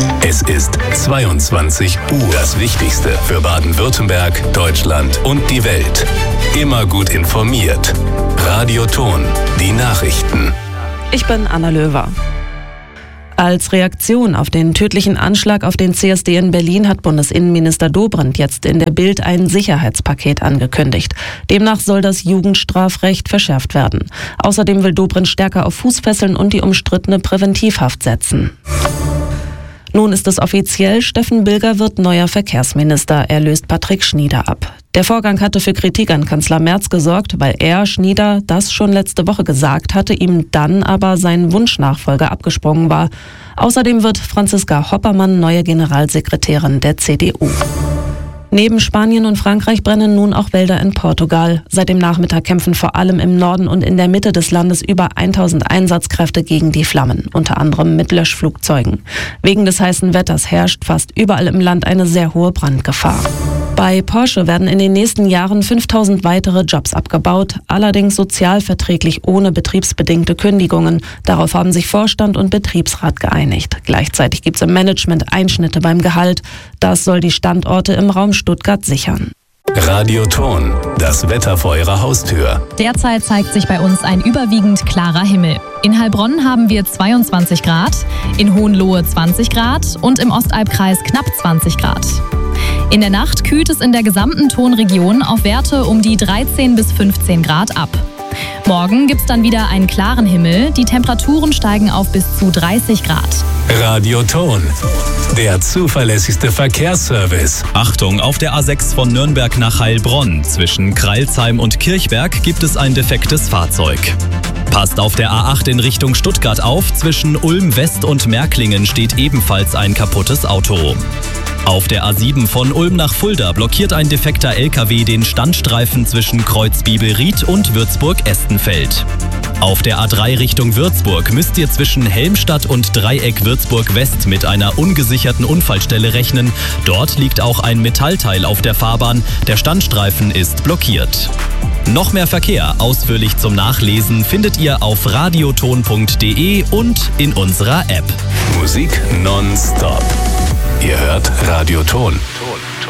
Es ist 22 Uhr. Das Wichtigste für Baden-Württemberg, Deutschland und die Welt. Immer gut informiert. Radio Ton, die Nachrichten. Ich bin Anna Löwer. Als Reaktion auf den tödlichen Anschlag auf den CSD in Berlin hat Bundesinnenminister Dobrindt jetzt in der Bild ein Sicherheitspaket angekündigt. Demnach soll das Jugendstrafrecht verschärft werden. Außerdem will Dobrindt stärker auf Fußfesseln und die umstrittene Präventivhaft setzen. Nun ist es offiziell, Steffen Bilger wird neuer Verkehrsminister. Er löst Patrick Schnieder ab. Der Vorgang hatte für Kritik an Kanzler Merz gesorgt, weil er, Schnieder, das schon letzte Woche gesagt hatte, ihm dann aber sein Wunschnachfolger abgesprungen war. Außerdem wird Franziska Hoppermann neue Generalsekretärin der CDU. Neben Spanien und Frankreich brennen nun auch Wälder in Portugal. Seit dem Nachmittag kämpfen vor allem im Norden und in der Mitte des Landes über 1000 Einsatzkräfte gegen die Flammen, unter anderem mit Löschflugzeugen. Wegen des heißen Wetters herrscht fast überall im Land eine sehr hohe Brandgefahr. Bei Porsche werden in den nächsten Jahren 5000 weitere Jobs abgebaut, allerdings sozialverträglich ohne betriebsbedingte Kündigungen. Darauf haben sich Vorstand und Betriebsrat geeinigt. Gleichzeitig gibt es im Management Einschnitte beim Gehalt. Das soll die Standorte im Raum Stuttgart sichern. Radio Ton, das Wetter vor Ihrer Haustür. Derzeit zeigt sich bei uns ein überwiegend klarer Himmel. In Heilbronn haben wir 22 Grad, in Hohenlohe 20 Grad und im Ostalbkreis knapp 20 Grad. In der Nacht kühlt es in der gesamten Tonregion auf Werte um die 13 bis 15 Grad ab. Morgen gibt's dann wieder einen klaren Himmel, die Temperaturen steigen auf bis zu 30 Grad. Radio Ton, der zuverlässigste Verkehrsservice. Achtung, auf der A6 von Nürnberg nach Heilbronn zwischen Kreilsheim und Kirchberg gibt es ein defektes Fahrzeug. Passt auf der A8 in Richtung Stuttgart auf, zwischen Ulm West und Märklingen steht ebenfalls ein kaputtes Auto. Auf der A7 von Ulm nach Fulda blockiert ein defekter LKW den Standstreifen zwischen Kreuzbibelried und Würzburg-Estenfeld. Auf der A3 Richtung Würzburg müsst ihr zwischen Helmstadt und Dreieck Würzburg-West mit einer ungesicherten Unfallstelle rechnen. Dort liegt auch ein Metallteil auf der Fahrbahn. Der Standstreifen ist blockiert. Noch mehr Verkehr ausführlich zum Nachlesen findet ihr auf radioton.de und in unserer App. Musik nonstop. Ihr hört Radio Ton.